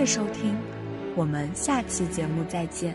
收听，我们下期节目再见。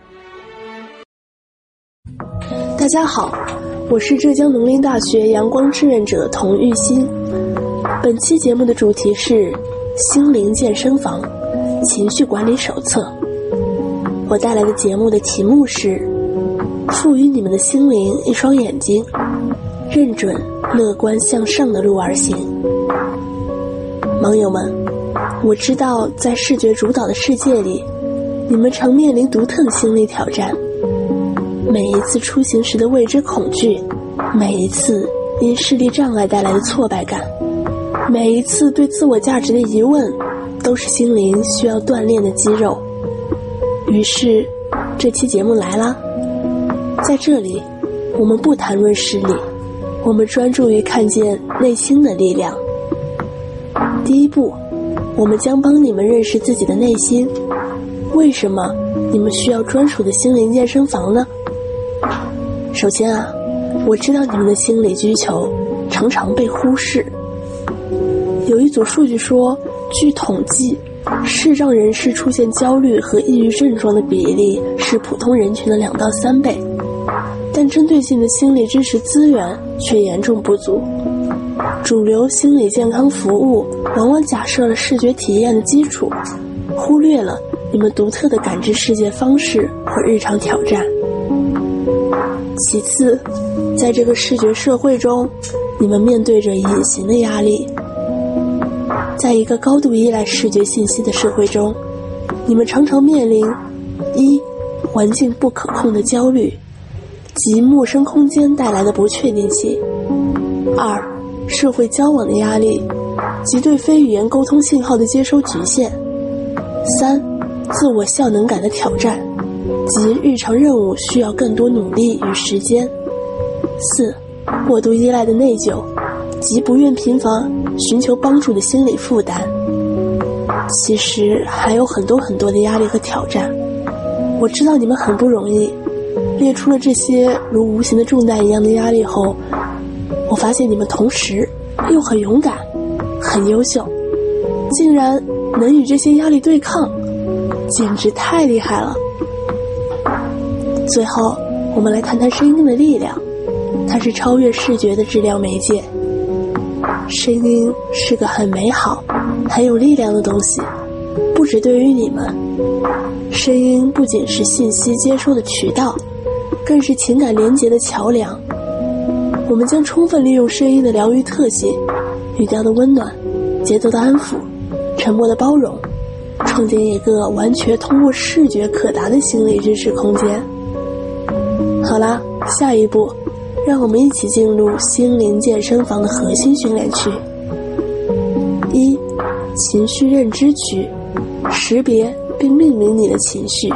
大家好，我是浙江农林大学阳光志愿者童玉欣。本期节目的主题是心灵健身房情绪管理手册。我带来的节目的题目是赋予你们的心灵一双眼睛，认准乐观向上的路而行。网友们，我知道在视觉主导的世界里，你们常面临独特的心理挑战。每一次出行时的未知恐惧，每一次因视力障碍带来的挫败感，每一次对自我价值的疑问，都是心灵需要锻炼的肌肉。于是这期节目来啦，在这里我们不谈论视力，我们专注于看见内心的力量。第一步，我们将帮你们认识自己的内心。为什么你们需要专属的心灵健身房呢？首先啊，我知道你们的心理需求常常被忽视。有一组数据说，据统计，视障人士出现焦虑和抑郁症状的比例是普通人群的2到3倍，但针对性的心理支持资源却严重不足。主流心理健康服务往往假设了视觉体验的基础，忽略了你们独特的感知世界方式和日常挑战。其次，在这个视觉社会中，你们面对着隐形的压力。在一个高度依赖视觉信息的社会中，你们常常面临一、环境不可控的焦虑，即陌生空间带来的不确定性；二、社会交往的压力，即对非语言沟通信号的接收局限；三、自我效能感的挑战，即日常任务需要更多努力与时间；四、过度依赖的内疚，即不愿频繁寻求帮助的心理负担。其实还有很多的压力和挑战，我知道你们很不容易。列出了这些如无形的重担一样的压力后，我发现你们同时又很勇敢，很优秀，竟然能与这些压力对抗，简直太厉害了。最后，我们来谈谈声音的力量，它是超越视觉的治疗媒介。声音是个很美好、很有力量的东西，不只对于你们。声音不仅是信息接收的渠道，更是情感连结的桥梁。我们将充分利用声音的疗愈特性，语调的温暖，节奏的安抚，沉默的包容，创建一个完全通过视觉可达的心理支持空间。好啦，下一步让我们一起进入心灵健身房的核心训练区。一、情绪认知区，识别并命名你的情绪。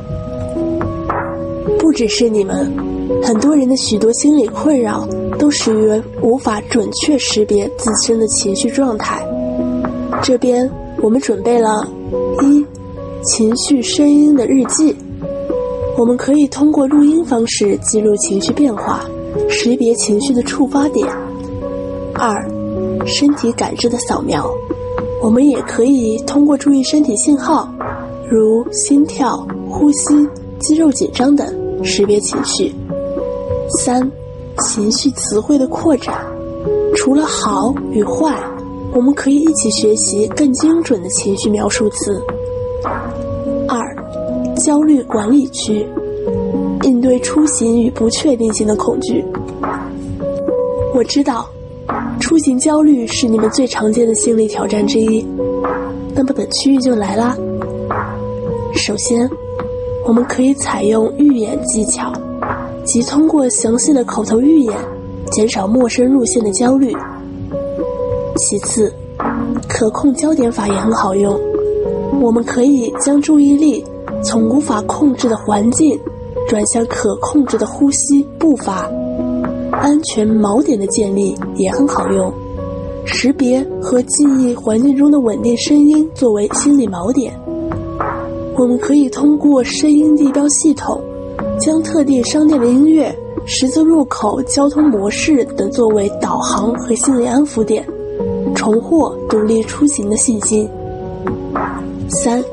不只是你们，很多人的许多心理困扰都始于无法准确识别自身的情绪状态。这边我们准备了一、情绪声音的日记。我们可以通过录音方式记录情绪变化，识别情绪的触发点。二、身体感知的扫描。我们也可以通过注意身体信号，如心跳、呼吸、肌肉紧张等，识别情绪。三、情绪词汇的扩展。除了好与坏，我们可以一起学习更精准的情绪描述词。二、焦虑管理区，应对出行与不确定性的恐惧。我知道出行焦虑是你们最常见的心理挑战之一，那么本区域就来啦。首先，我们可以采用预演技巧，即通过详细的口头预演减少陌生路线的焦虑。其次，可控焦点法也很好用，我们可以将注意力从无法控制的环境转向可控制的呼吸步伐。安全锚点的建立也很好用，识别和记忆环境中的稳定声音作为心理锚点。我们可以通过声音地标系统，将特定商店的音乐、十字路口、交通模式等作为导航和心理安抚点，重获独立出行的信心。三、